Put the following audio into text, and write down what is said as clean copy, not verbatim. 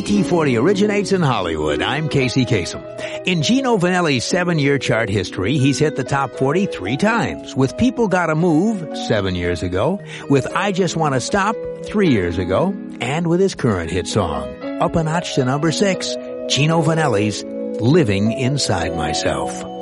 KT40 originates in Hollywood. I'm Casey Kasem. In Gino Vannelli's 7-year chart history, he's hit the top 40 3 times. With People Gotta Move 7 years ago, with I Just Wanna Stop 3 years ago, and with his current hit song, up a notch to number 6, Gino Vannelli's Living Inside Myself.